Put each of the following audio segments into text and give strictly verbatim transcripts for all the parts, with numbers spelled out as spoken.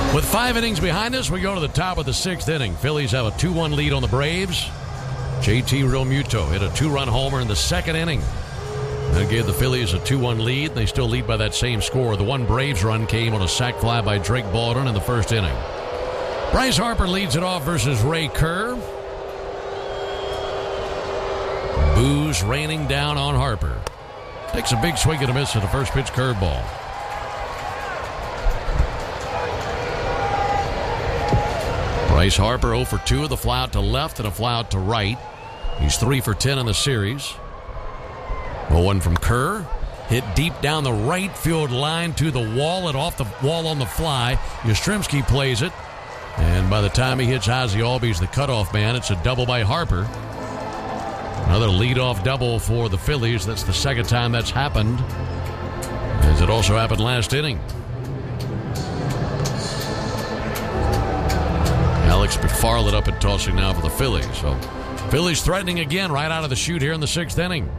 With five innings behind us, we go to the top of the sixth inning. Phillies have a two one lead on the Braves. J T Realmuto hit a two-run homer in the second inning. That gave the Phillies a two one lead. They still lead by that same score. The one Braves run came on a sac fly by Drake Baldwin in the first inning. Bryce Harper leads it off versus Ray Kerr. Boos raining down on Harper. Takes a big swing and a miss at the first pitch curveball. Bryce Harper oh for two with a fly out to left and a fly out to right. He's three for ten in the series. oh one from Kerr. Hit deep down the right field line to the wall and off the wall on the fly. Yastrzemski plays it. And by the time he hits Ozzie Albies, the cutoff man, it's a double by Harper. Another leadoff double for the Phillies. That's the second time that's happened, as it also happened last inning. Alex McFarland up and tossing now for the Phillies. So Phillies threatening again right out of the chute here in the sixth inning.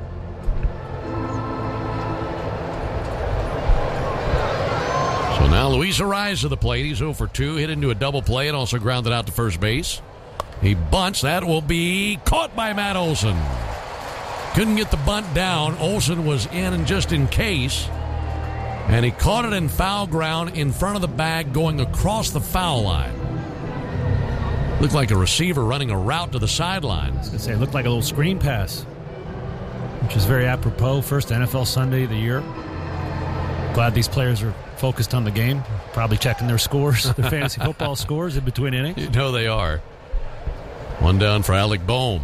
So now Luis Arraez to the plate. He's oh for two. Hit into a double play and also grounded out to first base. He bunts. That will be caught by Matt Olson. Couldn't get the bunt down. Olson was in and just in case. And he caught it in foul ground in front of the bag going across the foul line. Looked like a receiver running a route to the sideline. I was going to say, it looked like a little screen pass, which is very apropos. First N F L Sunday of the year. Glad these players are focused on the game. Probably checking their scores, their fantasy football scores in between innings. You know they are. One down for Alec Bohm.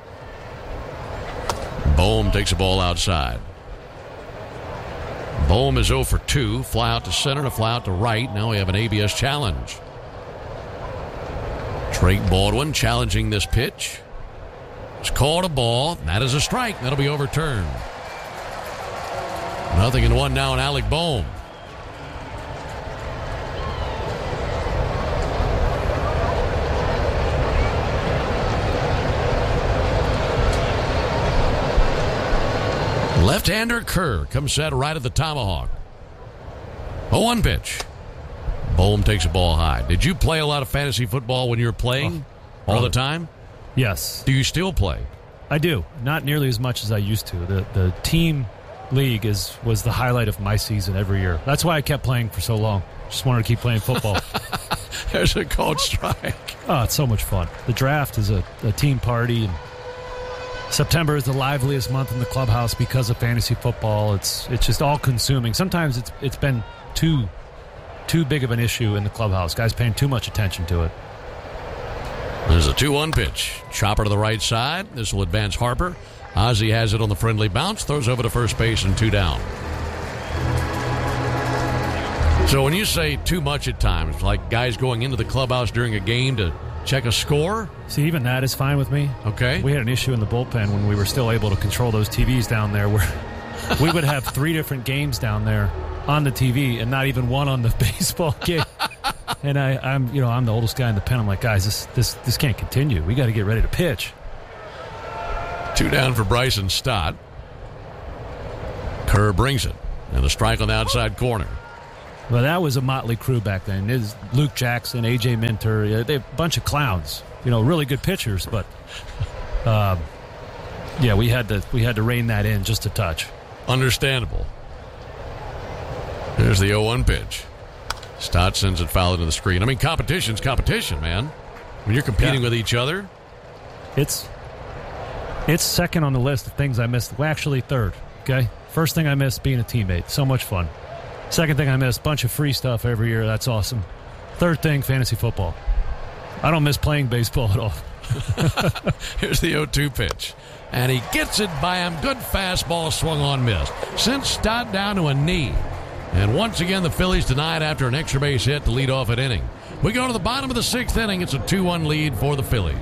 Bohm takes the ball outside. Bohm is oh for two. Fly out to center and a fly out to right. Now we have an A B S challenge. Drake Baldwin challenging this pitch. It's called a ball. That is a strike. That'll be overturned. Nothing in one now on Alec Bohm. Left-hander Kerr comes set right at the tomahawk. oh one pitch. Bohm takes a ball high. Did you play a lot of fantasy football when you were playing oh, all the time? Yes. Do you still play? I do. Not nearly as much as I used to. The the team league is was the highlight of my season every year. That's why I kept playing for so long. Just wanted to keep playing football. There's a called strike. Oh, it's so much fun. The draft is a, a team party. And September is the liveliest month in the clubhouse because of fantasy football. It's it's just all consuming. Sometimes it's it's been too too big of an issue in the clubhouse. Guys paying too much attention to it. There's a two one pitch. Chopper to the right side. This will advance Harper. Ozzie has it on the friendly bounce. Throws over to first base and two down. So when you say too much at times, like guys going into the clubhouse during a game to check a score? See, even that is fine with me. Okay. We had an issue in the bullpen when we were still able to control those T Vs down there where we would have three different games down there on the T V and not even one on the baseball game. And I, I'm, you know, I'm the oldest guy in the pen. I'm like, guys, this this this can't continue. We got to get ready to pitch. Two down for Bryson Stott. Kerr brings it. And a strike on the outside corner. Well, that was a motley crew back then. There's Luke Jackson, A J Minter, they're a bunch of clowns. You know, really good pitchers, but uh, yeah, we had to we had to rein that in just a touch. Understandable. There's the oh one pitch. Stott sends it foul into the screen. I mean, competition's competition, man. When you're competing yeah. with each other, it's it's second on the list of things I missed. Well, actually, third. Okay, first thing I missed being a teammate. So much fun. Second thing I missed, bunch of free stuff every year. That's awesome. Third thing, fantasy football. I don't miss playing baseball at all. Here's the oh two pitch. And he gets it by him. Good fastball swung on, missed. Sent Stott down to a knee. And once again, the Phillies denied after an extra base hit to lead off an inning. We go to the bottom of the sixth inning. It's a two one lead for the Phillies.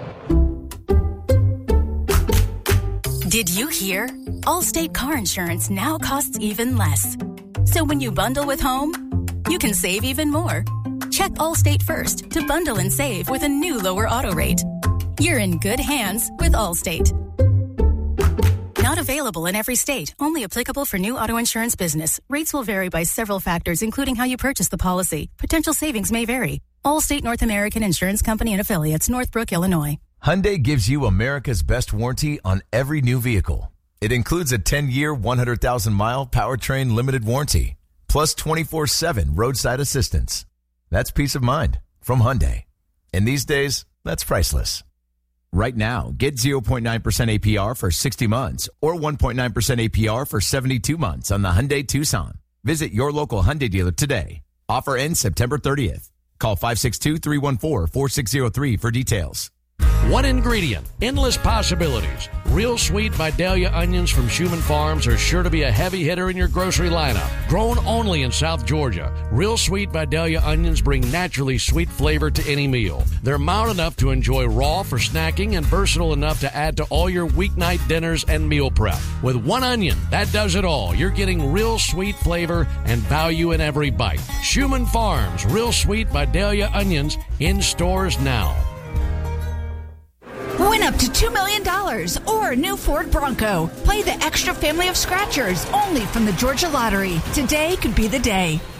Did you hear? Allstate car insurance now costs even less. So when you bundle with home, you can save even more. Check Allstate first to bundle and save with a new lower auto rate. You're in good hands with Allstate. Not available. available in every state. Only applicable for new auto insurance business. Rates will vary by several factors, including how you purchase the policy. Potential savings may vary. Allstate North American Insurance Company and affiliates, Northbrook, Illinois. Hyundai gives you America's best warranty on every new vehicle. It includes a ten-year, one hundred thousand mile powertrain limited warranty, plus twenty-four seven roadside assistance. That's peace of mind from Hyundai. And these days, that's priceless. Right now, get zero point nine percent A P R for sixty months or one point nine percent A P R for seventy-two months on the Hyundai Tucson. Visit your local Hyundai dealer today. Offer ends September thirtieth. Call five six two, three one four, four six zero three for details. One ingredient, endless possibilities. Real sweet Vidalia onions from Schumann Farms are sure to be a heavy hitter in your grocery lineup. Grown only in South Georgia, real sweet Vidalia onions bring naturally sweet flavor to any meal. They're mild enough to enjoy raw for snacking and versatile enough to add to all your weeknight dinners and meal prep. With one onion, that does it all. You're getting real sweet flavor and value in every bite. Schumann Farms, real sweet Vidalia onions in stores now. Win up to two million dollars or a new Ford Bronco. Play the extra family of scratchers only from the Georgia Lottery. Today could be the day.